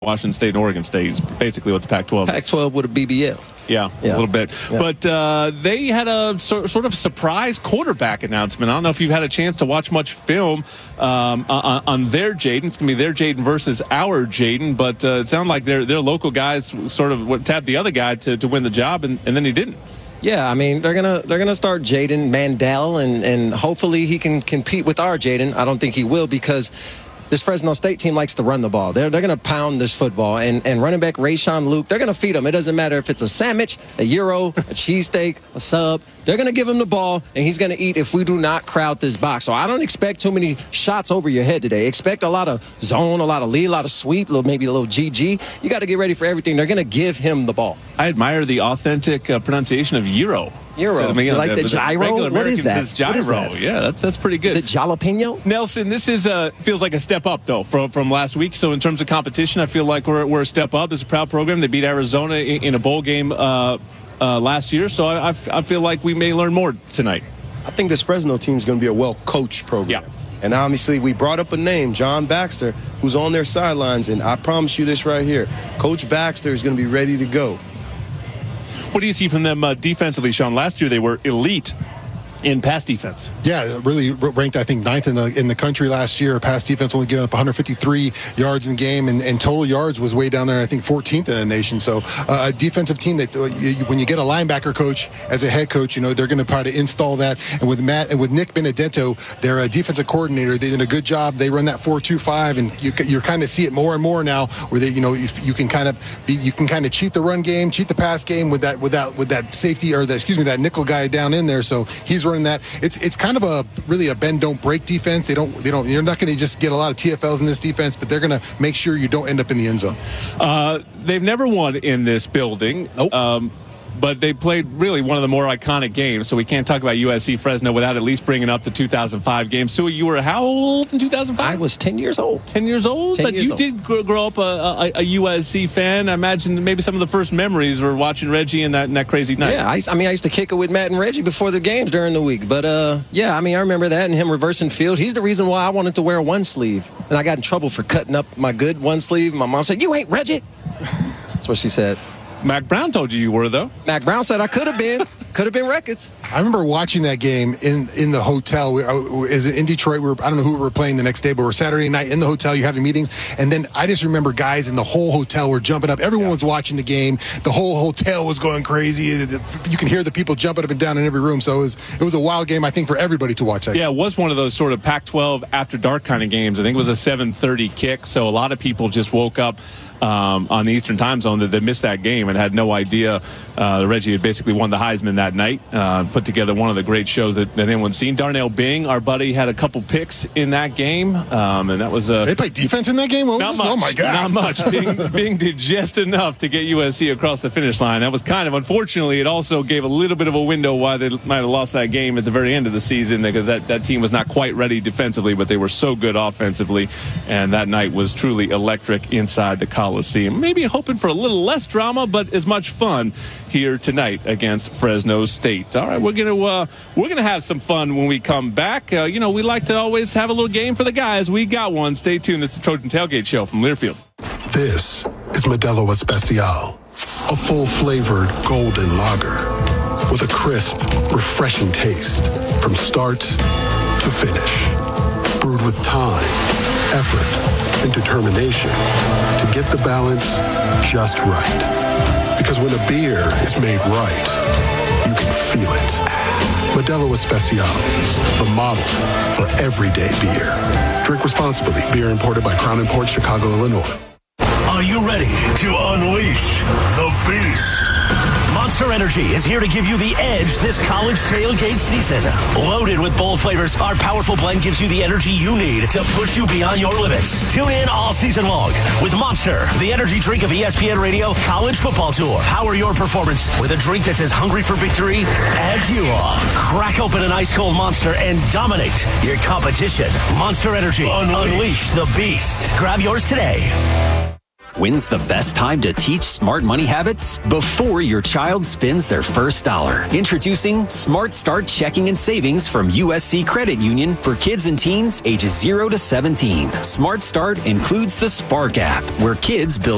Washington State and Oregon State is basically what the Pac-12 is. Pac-12 with a BBL. Yeah, a little bit. Yeah. But they had a sort of surprise quarterback announcement. I don't know if you've had a chance to watch much film on their Jaden. It's going to be their Jaden versus our Jaden. But it sounded like their local guys sort of tabbed the other guy to win the job, and then he didn't. Yeah, I mean, they're gonna start Jaden Mandel, and hopefully he can compete with our Jaden. I don't think he will, because this Fresno State team likes to run the ball. They're going to pound this football. And running back Rayshawn Luke, they're going to feed him. It doesn't matter if it's a sandwich, a gyro, a cheesesteak, a sub. They're going to give him the ball, and he's going to eat if we do not crowd this box. So I don't expect too many shots over your head today. Expect a lot of zone, a lot of lead, a lot of sweep, maybe a little GG. You got to get ready for everything. They're going to give him the ball. I admire the authentic pronunciation of gyro. Gyro. I mean, like the gyro? What is that? Says gyro. What is that? Yeah, that's pretty good. Is it jalapeno? Nelson, this is feels like a step up, though, from last week. So in terms of competition, I feel like we're a step up. It's a proud program. They beat Arizona in a bowl game last year. So I feel like we may learn more tonight. I think this Fresno team is going to be a well-coached program. Yeah. And obviously, we brought up a name, John Baxter, who's on their sidelines. And I promise you this right here. Coach Baxter is going to be ready to go. What do you see from them defensively, Sean? Last year they were elite in pass defense. Yeah, really ranked, I think, 9th in the country last year. Pass defense only giving up 153 yards in the game, and total yards was way down there, I think, 14th in the nation. So a defensive team that when you get a linebacker coach as a head coach, they're going to try to install that. And with Matt and with Nick Benedetto, their defensive coordinator, they did a good job. They run that 4-2-5, and you kind of see it more and more now, where they, you can kind of cheat the run game, cheat the pass game with that safety or that nickel guy down in there. So he's running that. It's kind of really a bend don't break defense. You're not going to just get a lot of TFLs in this defense, but they're going to make sure you don't end up in the end zone. They've never won in this building. Nope. But they played really one of the more iconic games, so we can't talk about USC Fresno without at least bringing up the 2005 game. Sue, you were how old in 2005? I was 10 years old. 10 years old? 10 but years you old. did grow up a USC fan. I imagine maybe some of the first memories were watching Reggie in that crazy night. Yeah, I used to kick it with Matt and Reggie before the games during the week. But, I remember that and him reversing field. He's the reason why I wanted to wear a one sleeve. And I got in trouble for cutting up my good one sleeve. My mom said, "You ain't Reggie." That's what she said. Mac Brown told you were, though. Mac Brown said I could have been records. I remember watching that game in the hotel. In Detroit. I don't know who we were playing the next day, but we're Saturday night in the hotel. You're having meetings. And then I just remember guys in the whole hotel were jumping up. Everyone was watching the game. The whole hotel was going crazy. You can hear the people jumping up and down in every room. So it was a wild game, I think, for everybody to watch that game. Yeah, it was one of those sort of Pac-12 after dark kind of games. I think it was a 7:30 kick. So a lot of people just woke up on the Eastern time zone that missed that game and had no idea that Reggie had basically won the Heisman that night. Put together one of the great shows that anyone's seen. Darnell Bing, our buddy, had a couple picks in that game, and that was they played defense in that game. Not much. Oh my God! Not much. Bing did just enough to get USC across the finish line. That was kind of unfortunately. It also gave a little bit of a window why they might have lost that game at the very end of the season, because that team was not quite ready defensively, but they were so good offensively, and that night was truly electric inside the Coliseum. Maybe hoping for a little less drama, but as much fun here tonight against Fresno State. All right, we're gonna have some fun when we come back. We like to always have a little game for the guys. We got one. Stay tuned. This is the Trojan Tailgate Show from Learfield. This is Modelo Especial, a full-flavored golden lager with a crisp, refreshing taste from start to finish. Brewed with time, effort, and determination to get the balance just right. Because when a beer is made right, you can feel it. Modelo Especial, the model for everyday beer. Drink responsibly. Beer imported by Crown Imports, Chicago, Illinois. Are you ready to unleash the beast? Monster Energy is here to give you the edge this college tailgate season. Loaded with bold flavors, our powerful blend gives you the energy you need to push you beyond your limits. Tune in all season long with Monster, the energy drink of ESPN Radio College Football Tour. Power your performance with a drink that's as hungry for victory as you are. Crack open an ice cold Monster and dominate your competition. Monster Energy. Unleash the beast. Grab yours today. When's the best time to teach smart money habits? Before your child spends their first dollar. Introducing Smart Start Checking and Savings from USC Credit Union for kids and teens ages 0 to 17. Smart Start includes the Spark app, where kids build